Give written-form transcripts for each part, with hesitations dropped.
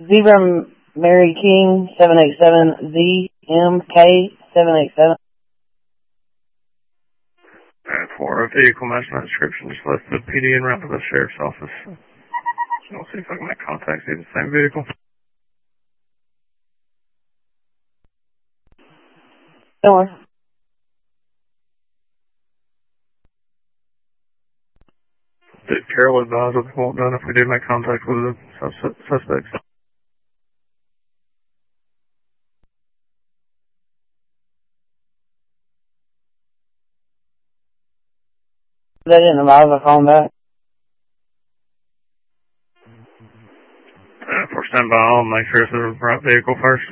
Zebra Mary King 787 ZMK 787. For a vehicle matching that description, just let the PD en route to the sheriff's office. So I'll see if I can make contact, see the same vehicle. Don't worry. Did Carol advise what they want done if we do make contact with the suspects? They didn't advise us on that. If we're standing by, I'll make sure it's the right vehicle first.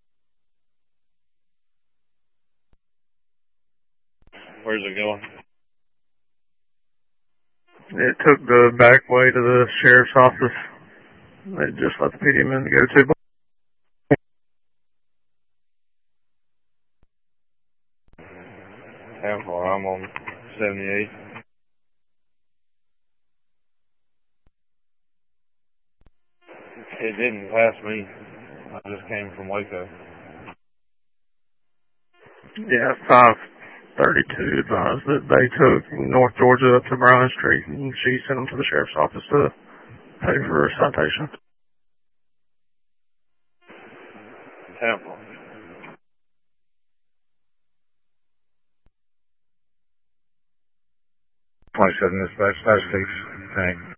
Where's it going? It took the back way to the sheriff's office. They just let the PD men go to. How far? I'm on 78. It didn't pass me. I just came from Waco. Yeah, 532 advised that they took North Georgia up to Bryan Street, and she sent them to the sheriff's office to pay for a citation. Tampa. 27 dispatch, that's 6. Thanks.